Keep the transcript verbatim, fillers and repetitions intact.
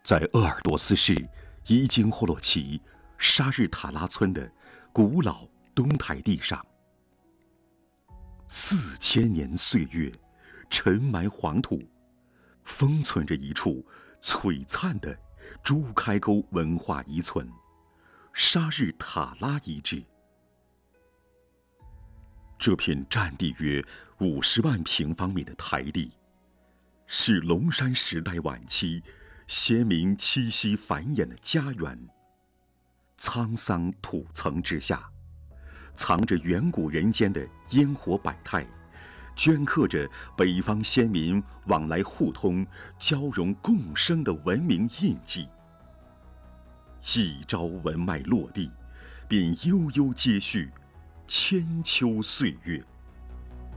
在鄂尔多斯市伊金霍洛旗沙日塔拉村的古老东台地上，四千年岁月沉埋黄土，封存着一处璀璨的朱开沟文化遗存——沙日塔拉遗址。这片占地约五十万平方米的台地，是龙山时代晚期先民栖息繁衍的家园。沧桑土层之下，藏着远古人间的烟火百态，镌刻着北方先民往来互通、交融共生的文明印记。一朝文脉落地，便悠悠接续千秋岁月。